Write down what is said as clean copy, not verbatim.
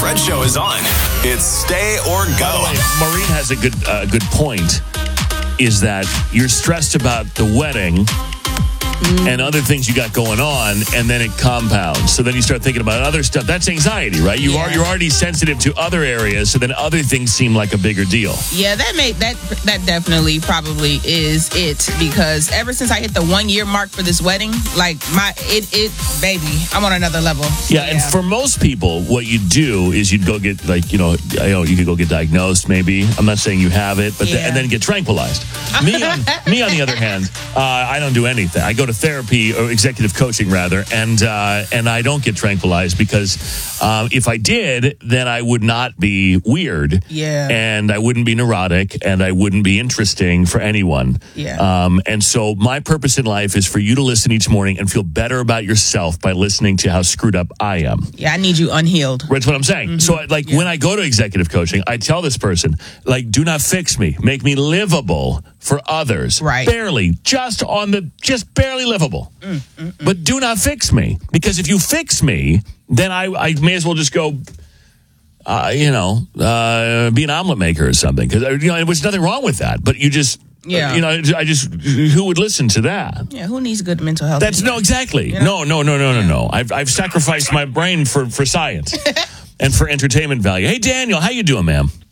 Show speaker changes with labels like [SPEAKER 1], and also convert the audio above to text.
[SPEAKER 1] Fred Show is on. It's stay or go.
[SPEAKER 2] By the way, Maureen has a good point, is that you're stressed about the wedding and other things you got going on, and then it compounds. So then you start thinking about other stuff. That's anxiety, right? You're already sensitive to other areas, so then other things seem like a bigger deal.
[SPEAKER 3] Yeah, that definitely probably is it, because ever since I hit the 1 year mark for this wedding, like baby, I'm on another level.
[SPEAKER 2] Yeah, and for most people, what you do is you'd go get, you could go get diagnosed, maybe. I'm not saying you have it, but and then get tranquilized. Me, on the other hand, I don't do anything. I go to therapy, or executive coaching rather, and I don't get tranquilized, because if I did, then I would not be weird, and I wouldn't be neurotic, and I wouldn't be interesting for anyone. And so my purpose in life is for you to listen each morning and feel better about yourself by listening to how screwed up I am.
[SPEAKER 3] Yeah, I need you unhealed.
[SPEAKER 2] That's what I'm saying. Mm-hmm. So when I go to executive coaching, I tell this person, do not fix me, make me livable for others.
[SPEAKER 3] Right.
[SPEAKER 2] Barely, just barely livable. But do not fix me, because if you fix me, then I may as well just go, be an omelet maker or something. Because there was nothing wrong with that. But you just, who would listen to that?
[SPEAKER 3] Yeah, who needs good mental health?
[SPEAKER 2] Exactly. No. I've sacrificed my brain for science and for entertainment value. Hey, Daniel, how you doing, ma'am?